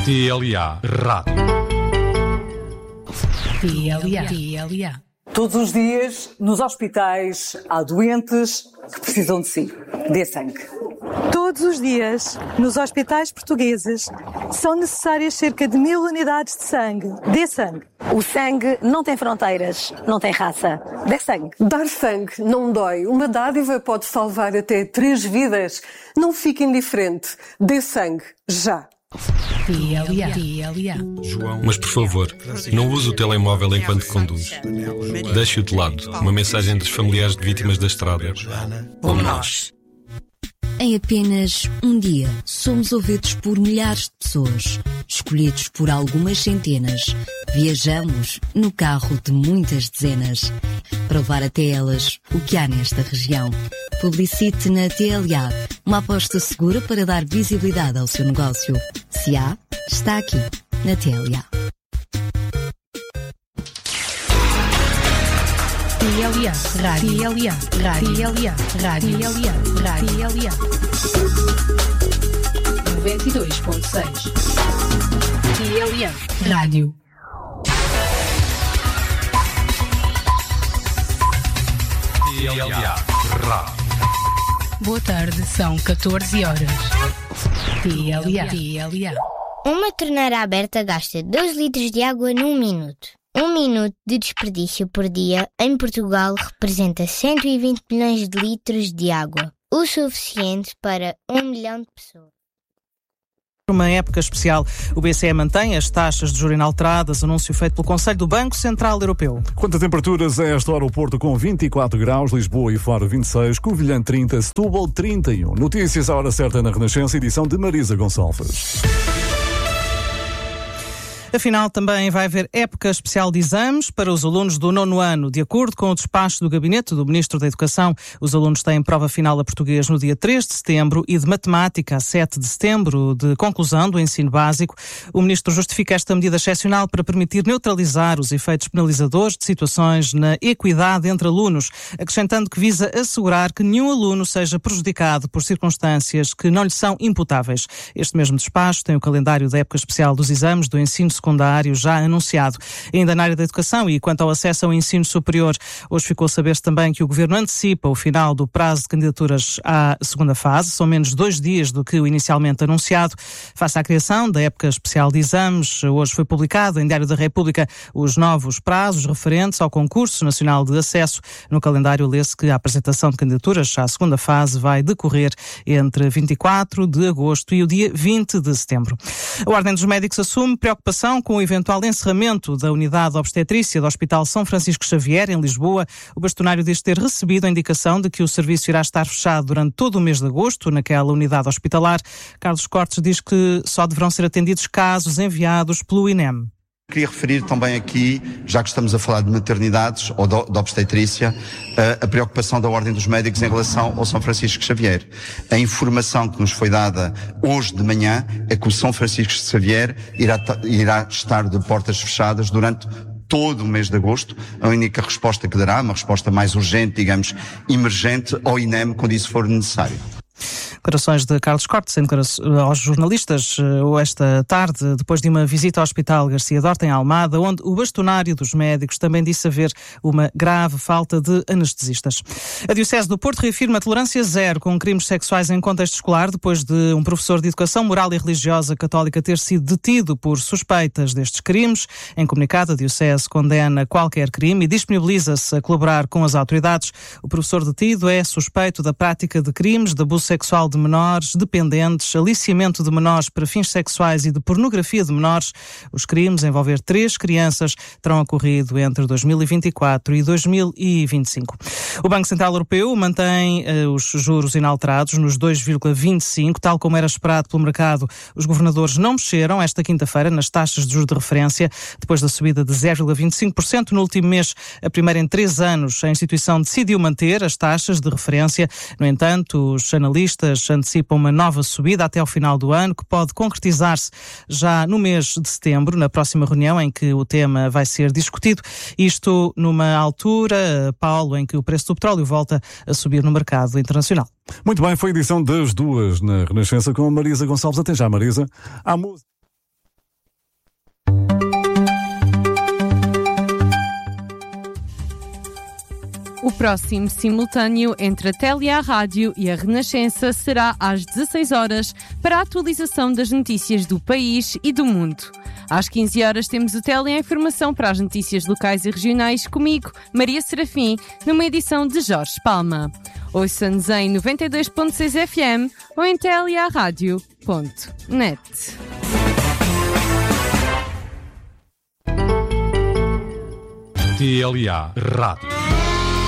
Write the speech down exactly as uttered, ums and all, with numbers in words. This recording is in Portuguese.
T L A Rádio. T L A. T L A. Todos os dias, nos hospitais, há doentes que precisam de si. Dê sangue. Todos os dias, nos hospitais portugueses, são necessárias cerca de mil unidades de sangue. Dê sangue. O sangue não tem fronteiras, não tem raça. Dê sangue. Dar sangue não dói. Uma dádiva pode salvar até três vidas. Não fique indiferente. Dê sangue, já. T L A. T L A. Mas, por favor, não use o telemóvel enquanto conduz. Deixe-o de lado. Uma mensagem dos familiares de vítimas da estrada. Ou nós. Em apenas um dia, somos ouvidos por milhares de pessoas, escolhidos por algumas centenas. Viajamos no carro de muitas dezenas, para levar até elas o que há nesta região. Publicite na T L A, uma aposta segura para dar visibilidade ao seu negócio. Se há, está aqui, na T L A. T L A, Rádio. T L A, Rádio. T L A, Rádio. T L A, Rádio. T L A. noventa e dois ponto seis. T L A, Rádio. T L A Rádio. Boa tarde, são catorze horas. T L A. T L A. Uma torneira aberta gasta dois litros de água num minuto. Um minuto de desperdício por dia em Portugal representa cento e vinte milhões de litros de água, o suficiente para um milhão de pessoas. Uma época especial, o B C E mantém as taxas de juros inalteradas, anúncio feito pelo Conselho do Banco Central Europeu. Quanto a temperaturas, a esta hora o Porto com vinte e quatro graus, Lisboa e Faro vinte e seis, Covilhã trinta, Setúbal trinta e um. Notícias à hora certa na Renascença, edição de Marisa Gonçalves. Afinal, também vai haver época especial de exames para os alunos do nono ano. De acordo com o despacho do Gabinete do Ministro da Educação, os alunos têm prova final a português no dia três de setembro e de matemática a sete de setembro, de conclusão do ensino básico. O Ministro justifica esta medida excepcional para permitir neutralizar os efeitos penalizadores de situações na equidade entre alunos, acrescentando que visa assegurar que nenhum aluno seja prejudicado por circunstâncias que não lhe são imputáveis. Este mesmo despacho tem o calendário da época especial dos exames do ensino secundário já anunciado. Ainda na área da educação e quanto ao acesso ao ensino superior, hoje ficou a saber-se também que o Governo antecipa o final do prazo de candidaturas à segunda fase. São menos dois dias do que o inicialmente anunciado. Face à criação da época especial de exames, hoje foi publicado em Diário da República os novos prazos referentes ao Concurso Nacional de Acesso. No calendário lê-se que a apresentação de candidaturas à segunda fase vai decorrer entre vinte e quatro de agosto e o dia vinte de setembro. A Ordem dos Médicos assume preocupação com o eventual encerramento da unidade obstetrícia do Hospital São Francisco Xavier, em Lisboa. O bastonário diz ter recebido a indicação de que o serviço irá estar fechado durante todo o mês de agosto naquela unidade hospitalar. Carlos Cortes diz que só deverão ser atendidos casos enviados pelo I N E M. Queria referir também aqui, já que estamos a falar de maternidades ou de obstetrícia, a preocupação da Ordem dos Médicos em relação ao São Francisco Xavier. A informação que nos foi dada hoje de manhã é que o São Francisco Xavier irá, irá estar de portas fechadas durante todo o mês de agosto. A única resposta que dará, uma resposta mais urgente, digamos, emergente, ao I N E M quando isso for necessário. Declarações de Carlos Cortes aos jornalistas esta tarde, depois de uma visita ao Hospital Garcia Dorta, em Almada, onde o bastonário dos médicos também disse haver uma grave falta de anestesistas. A Diocese do Porto reafirma tolerância zero com crimes sexuais em contexto escolar, depois de um professor de Educação Moral e Religiosa católica ter sido detido por suspeitas destes crimes. Em comunicado, a Diocese condena qualquer crime e disponibiliza-se a colaborar com as autoridades. O professor detido é suspeito da prática de crimes de abuso sexual de menores, dependentes, aliciamento de menores para fins sexuais e de pornografia de menores. Os crimes, a envolver três crianças, terão ocorrido entre dois mil e vinte e quatro e dois mil e vinte e cinco. O Banco Central Europeu mantém uh, os juros inalterados nos dois vírgula vinte e cinco, tal como era esperado pelo mercado. Os governadores não mexeram esta quinta-feira nas taxas de juros de referência, depois da subida de zero vírgula vinte e cinco por cento no último mês, a primeira em três anos. A instituição decidiu manter as taxas de referência. No entanto, os analistas antecipam uma nova subida até ao final do ano, que pode concretizar-se já no mês de setembro, na próxima reunião em que o tema vai ser discutido. Isto numa altura, Paulo, em que o preço do petróleo volta a subir no mercado internacional. Muito bem, foi a edição das duas na Renascença com a Marisa Gonçalves. Até já, Marisa. Há música. O próximo simultâneo entre a Tele A Rádio e a Renascença será às dezasseis horas para a atualização das notícias do país e do mundo. Às quinze horas temos o Tele A Informação para as notícias locais e regionais comigo, Maria Serafim, numa edição de Jorge Palma. Ouça-nos em noventa e dois ponto seis F M ou em telearadio ponto net. T L A Rádio.